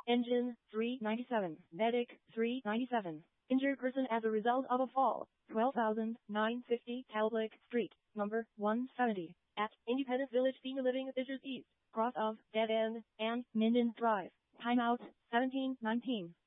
Engine 397. Medic 397. Injured person as a result of a fall. 12,950 Talbot Street, number 170. At Independence Village Senior Living Fishers East, cross of Dead End and Minden Drive. Timeout 17:19.